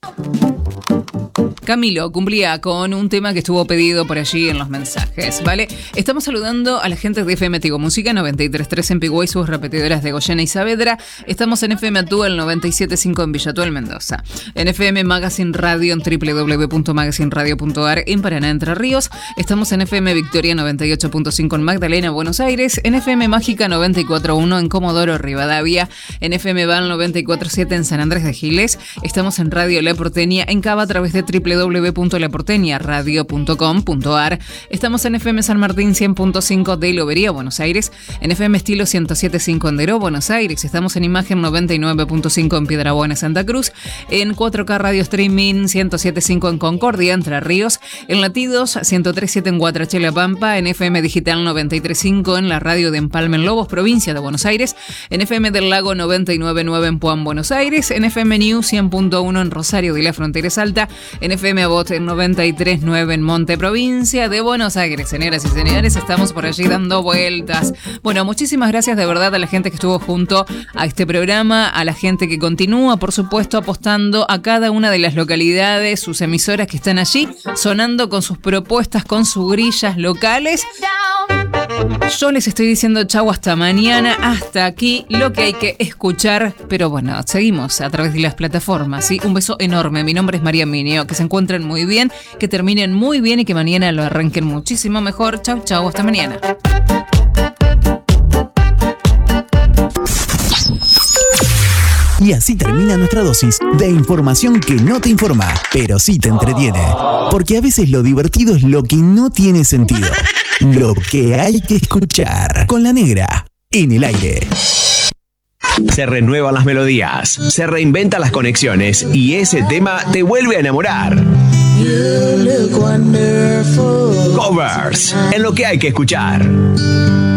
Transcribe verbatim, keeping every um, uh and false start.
Camilo cumplía con un tema que estuvo pedido por allí en los mensajes, ¿vale? Estamos saludando a la gente de F M Tigo Música noventa y tres punto tres en Pigüey, sus repetidoras de Goyena y Saavedra. Estamos en F M Atuel noventa y siete punto cinco en Villatuel, Mendoza. En F M Magazine Radio en doble u doble u doble u punto magazine radio punto a r en Paraná, Entre Ríos. Estamos en F M Victoria noventa y ocho punto cinco en Magdalena, Buenos Aires. En F M Mágica noventa y cuatro punto uno en Comodoro Rivadavia. En F M Val noventa y cuatro punto siete en San Andrés de Giles. Estamos en Radio La Porteña en Cava a través de doble u doble u doble u punto la porteña radio punto com punto a r. Estamos en F M San Martín cien punto cinco de Lobería, Buenos Aires. En F M Estilo ciento siete punto cinco en Deró, Buenos Aires. Estamos en Imagen noventa y nueve punto cinco en Piedrabuena, Santa Cruz. En cuatro K Radio Streaming ciento siete punto cinco en Concordia, Entre Ríos. En Latidos ciento tres punto siete en Guatrache, La Pampa. En F M Digital noventa y tres punto cinco en la radio de Empalme en Lobos, provincia de Buenos Aires. En F M del Lago noventa y nueve punto nueve en Puan, Buenos Aires. En F M News cien punto uno en Rosario de la Frontera Salta. En F M Abot en noventa y tres punto nueve en Monte, provincia de Buenos Aires. Señoras y señores, estamos por allí dando vueltas. Bueno, muchísimas gracias de verdad a la gente que estuvo junto a este programa, a la gente que continúa, por supuesto, apostando a cada una de las localidades, sus emisoras que están allí, sonando con sus propuestas, con sus grillas locales. Yo les estoy diciendo chau, hasta mañana, hasta aquí lo que hay que escuchar, pero bueno, seguimos a través de las plataformas, ¿sí? Un beso enorme, mi nombre es María Minio, que se encuentren muy bien, que terminen muy bien y que mañana lo arranquen muchísimo mejor. Chau, chau, hasta mañana. Y así termina nuestra dosis de información que no te informa, pero sí te entretiene. Porque a veces lo divertido es lo que no tiene sentido. Lo que hay que escuchar. Con La Negra, en el aire. Se renuevan las melodías, se reinventan las conexiones y ese tema te vuelve a enamorar. Covers, en lo que hay que escuchar.